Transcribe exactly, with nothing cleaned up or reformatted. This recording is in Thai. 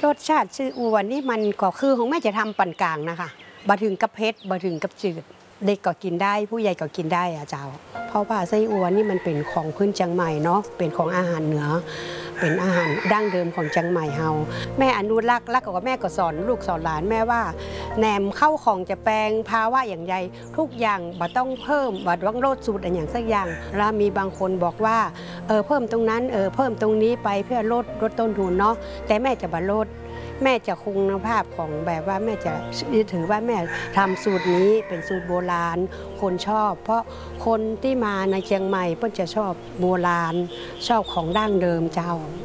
รสชาติซีอิ๊วนี่มันก็คือของแม่จะทำปานกลางนะคะบะถึงกับเผ็ดบะถึงกับจืดเด็กก็กินได้ผู้ใหญ่ก็กินได้อะเจ้าเพราะว่าไส้อั่วนี่มันเป็นของพื้นเชียงใหม่เนาะเป็นของอาหารเหนือเป็นอาหารดั้งเดิมของเชียงใหม่เฮาแม่อนุรักษ์แล้วก็แม่ก็สอนลูกสอนหลานแม่ว่าแหนมเข้าของจะแปลงภาวะอย่างใดทุกอย่างบ่ต้องเพิ่มบ่ต้องลดสูตรอย่างสักอย่างแล้วมีบางคนบอกว่าเออเพิ่มตรงนั้นเออเพิ่มตรงนี้ไปเพื่อลดลดต้นทุนเนาะแต่แม่จะบ่ลดแม่จะคงคุณภาพของแบบว่าแม่จะถือว่าแม่ทำสูตรนี้เป็นสูตรโบราณคนชอบเพราะคนที่มาในเชียงใหม่เพิ่นจะชอบโบราณชอบของดั้งเดิมเจ้า